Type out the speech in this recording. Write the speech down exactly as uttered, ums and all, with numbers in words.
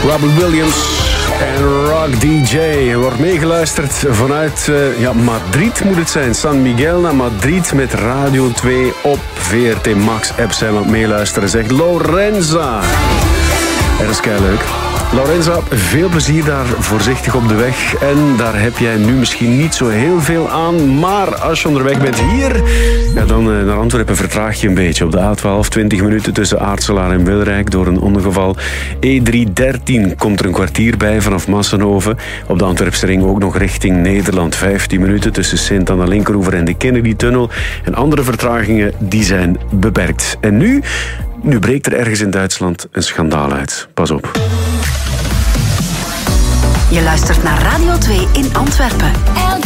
Robert Williams en Rock D J. Er wordt meegeluisterd vanuit uh, ja, Madrid moet het zijn. San Miguel naar Madrid met Radio twee op V R T Max app zijn we aan het meeluisteren, zegt Lorenza. En dat is kei leuk. Lorenza, veel plezier daar voorzichtig op de weg. En daar heb jij nu misschien niet zo heel veel aan. Maar als je onderweg bent hier, ja, dan uh, naar Antwerpen vertraag je een beetje. Op de A twaalf, twintig minuten tussen Aartselaar en Wilrijk door een ongeval. E driehonderddertien komt er een kwartier bij vanaf Massenhoven. Op de Antwerpse ring ook nog richting Nederland. vijftien minuten tussen Sint-Anna-Linkeroever en de Kennedy-tunnel. En andere vertragingen, die zijn beperkt. En nu, nu breekt er ergens in Duitsland een schandaal uit. Pas op. Je luistert naar Radio twee in Antwerpen.